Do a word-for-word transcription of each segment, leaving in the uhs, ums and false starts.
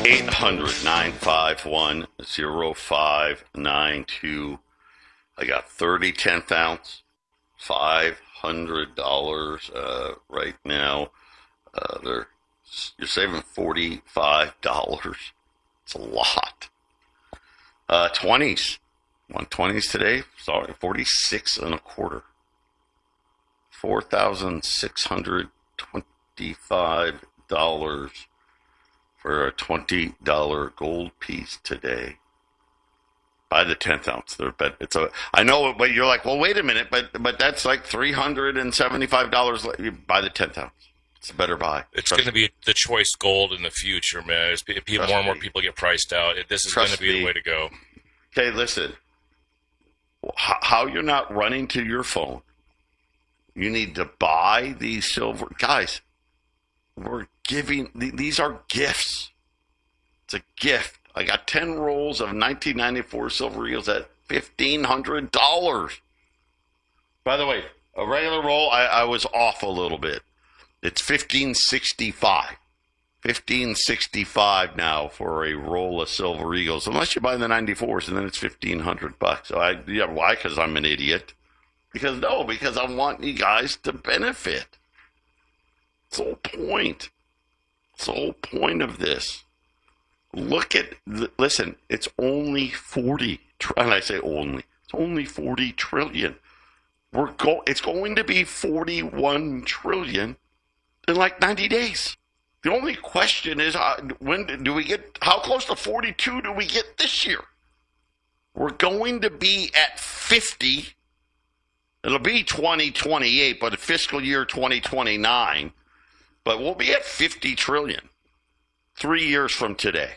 eight hundred, nine five one, oh five nine two. I got thirty tenth ounce, five hundred dollars uh, right now. Uh, they're, you're saving forty-five dollars. It's a lot. Uh, twenties. one twenties today. Sorry, forty-six and a quarter. four thousand six hundred twenty-five dollars for a twenty dollar gold piece today. Buy the tenth ounce. They're bet it's a. I know, but you're like, well, wait a minute, but but that's like three hundred and seventy-five dollars. You buy the tenth ounce. It's a better buy. It's going to be the choice gold in the future, man. As people, more and more people get priced out, this is going to be the way to go. Okay, listen. How you're not running to your phone? You need to buy these silver guys. We're giving these are gifts. It's a gift. I got ten rolls of nineteen ninety-four Silver Eagles at fifteen hundred dollars. By the way, a regular roll, I, I was off a little bit. It's fifteen sixty-five. fifteen sixty-five now for a roll of Silver Eagles, unless you buy the ninety-fours, and then it's fifteen hundred bucks. So I, yeah, why? Because I'm an idiot. Because no, because I want you guys to benefit. It's the whole point. It's the whole point of this. Look at, listen, it's only forty, and I say only, it's only forty trillion. We're go, it's going to be forty-one trillion in like ninety days. The only question is, uh, when do we get, how close to forty-two do we get this year? We're going to be at fifty. It'll be twenty twenty-eight, but fiscal year twenty twenty-nine. But we'll be at fifty trillion three years from today.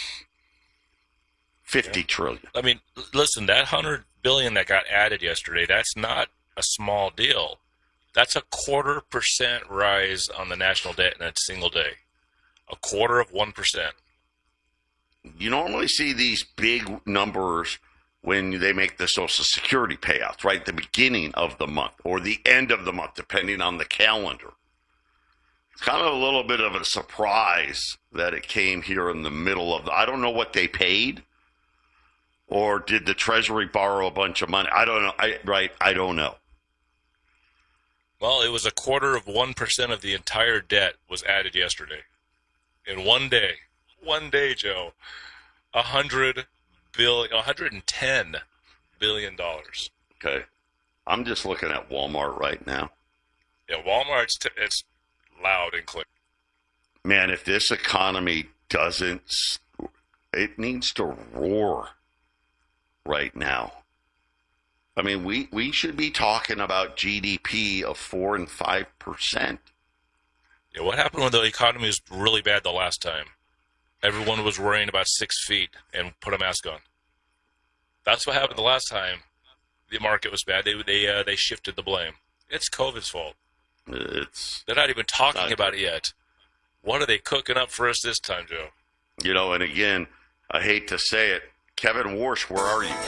fifty yeah. trillion. I mean, listen, that one hundred billion that got added yesterday, that's not a small deal. That's a quarter percent rise on the national debt in a single day. A quarter of one percent. You normally see these big numbers when they make the Social Security payouts, right? The beginning of the month or the end of the month, depending on the calendar. It's kind of a little bit of a surprise that it came here in the middle of the, I don't know what they paid, or did the Treasury borrow a bunch of money? I don't know. I, right. I don't know. Well, it was a quarter of one percent of the entire debt was added yesterday. In one day. One day, Joe. A hundred billion, one hundred ten billion dollars. Okay. I'm just looking at Walmart right now. Yeah, Walmart's t- it's loud and clear. Man, if this economy doesn't, it needs to roar right now. I mean, we, we should be talking about G D P of four and five percent. Yeah, what happened when the economy was really bad the last time? Everyone was worrying about six feet and put a mask on. That's what happened the last time the market was bad. They they uh, they shifted the blame. It's COVID's fault. It's they're not even talking not, about it yet. What are they cooking up for us this time, Joe? You know, and again, I hate to say it, Kevin Warsh, where are you?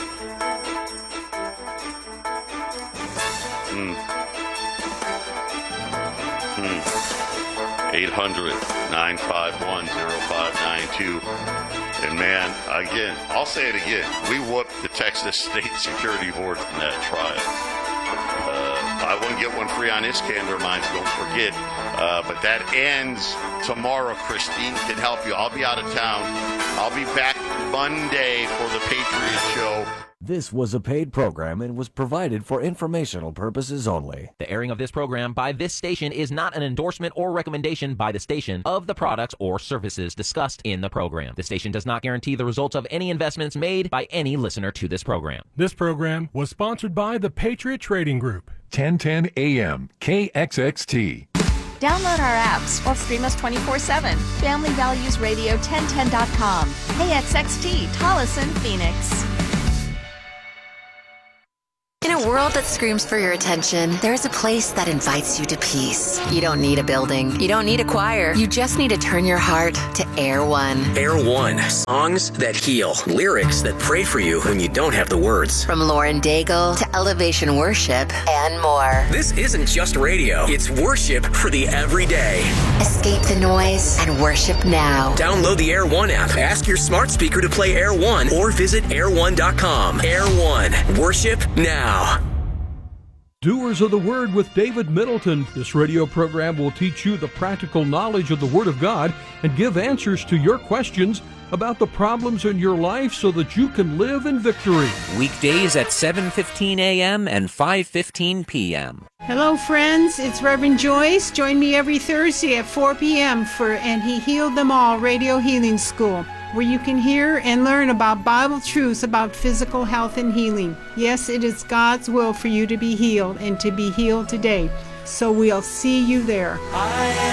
Hmm. Hmm. eight hundred, nine five one, oh five nine two. And man, again, I'll say it again. We whooped the Texas State Security Board in that trial. Uh, buy one, get one free on Iskander mines, don't forget. Uh, but that ends tomorrow. Christine can help you. I'll be out of town. I'll be back Monday for the Patriot Show. This was a paid program and was provided for informational purposes only. The airing of this program by this station is not an endorsement or recommendation by the station of the products or services discussed in the program. The station does not guarantee the results of any investments made by any listener to this program. This program was sponsored by the Patriot Trading Group. ten ten A M K X X T. Download our apps or stream us twenty-four seven. Family Values Radio ten ten dot com. K X X T, Tolleson, Phoenix. In a world that screams for your attention, there's a place that invites you to peace. You don't need a building. You don't need a choir. You just need to turn your heart to Air One. Air One. Songs that heal. Lyrics that pray for you when you don't have the words. From Lauren Daigle to Elevation Worship and more. This isn't just radio. It's worship for the everyday. Escape the noise and worship now. Download the Air One app. Ask your smart speaker to play Air One or visit air one dot com. Air One. Worship now. Doers of the Word with David Middleton. This radio program will teach you the practical knowledge of the Word of God and give answers to your questions about the problems in your life so that you can live in victory. Weekdays at seven fifteen a.m. and five fifteen p.m. Hello, friends. It's Reverend Joyce. Join me every Thursday at four p.m. for And He Healed Them All Radio Healing School, where you can hear and learn about Bible truths about physical health and healing. Yes, it is God's will for you to be healed and to be healed today. So we'll see you there.